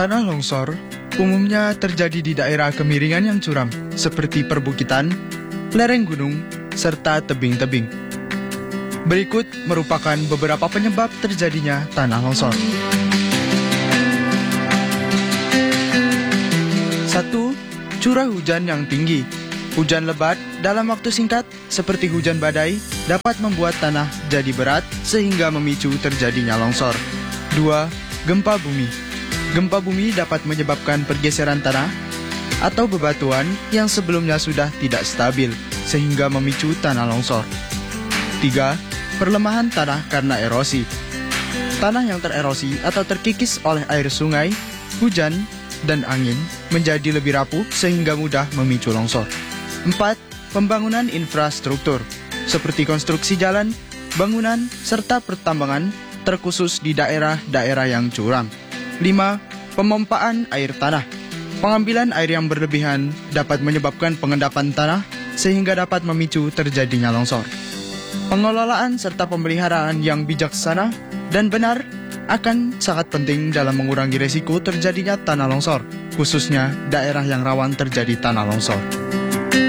Tanah longsor umumnya terjadi di daerah kemiringan yang curam, seperti perbukitan, lereng gunung, serta tebing-tebing. Berikut merupakan beberapa penyebab terjadinya tanah longsor. 1. Curah hujan yang tinggi. Hujan lebat dalam waktu singkat, seperti hujan badai, dapat membuat tanah jadi berat sehingga memicu terjadinya longsor. 2. Gempa bumi. Gempa bumi dapat menyebabkan pergeseran tanah atau bebatuan yang sebelumnya sudah tidak stabil, sehingga memicu tanah longsor. 3. Perlemahan tanah karena erosi. Tanah yang tererosi atau terkikis oleh air sungai, hujan, dan angin menjadi lebih rapuh sehingga mudah memicu longsor. 4. Pembangunan infrastruktur, seperti konstruksi jalan, bangunan, serta pertambangan, terkhusus di daerah-daerah yang curam. 5. Pemompaan air tanah. Pengambilan air yang berlebihan dapat menyebabkan pengendapan tanah sehingga dapat memicu terjadinya longsor. Pengelolaan serta pemeliharaan yang bijaksana dan benar akan sangat penting dalam mengurangi risiko terjadinya tanah longsor, khususnya daerah yang rawan terjadi tanah longsor.